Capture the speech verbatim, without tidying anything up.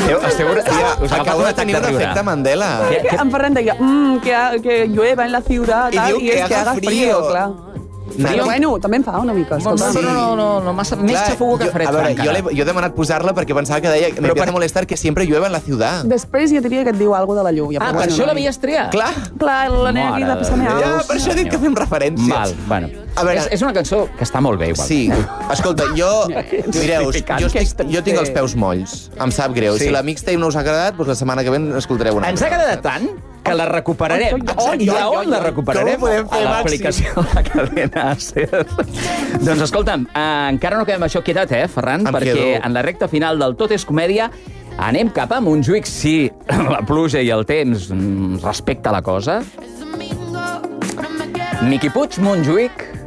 Esteu, Tía, us agafa acabo un de atac tenir de un riure. efecte Mandela. Que en Ferran deia mm, que, ha- que llueva en la ciutat I tal, diu i que és que haga haga frío. frío, clar. Nano. Però bueno, també em fa una mica. No, escolta. no, no, no, no, massa, més xafogó que jo- fred, A veure, encara. jo, l'he- jo he demanat posar-la perquè pensava que deia me Però empieza per- a molestar que siempre llueva en la ciudad. Després jo diria que et diu alguna de la lluvia. Ah, però per bueno, això no. l'havies triat? Clar. Clar, la nena aquí Mare de passar-me de Ja, aus. per això he dit que fem referències. Val, bueno. A veure- és, és una cançó que està molt bé, igual. Sí. Escolta, jo... Mireu, Justificant. jo, Què estic, estem jo tinc els fent? peus molls. Em sap greu. Sí. Si la mixtape no us ha agradat, doncs la setmana que ve escoltareu una. Ens ha agradat tant que la recuperarem. Ai, ai, ai, I ai, a on ai, la ai. recuperarem? Com ho podem fer, A l'aplicació de la cadena SER. Doncs escolta'm, eh, encara no acabem això. Queda't, eh, Ferran? Em perquè quedo. en la recta final del Tot és comèdia anem cap a Montjuïc. Si la pluja i el temps mm, respecta la cosa. Miqui Puig, Montjuïc...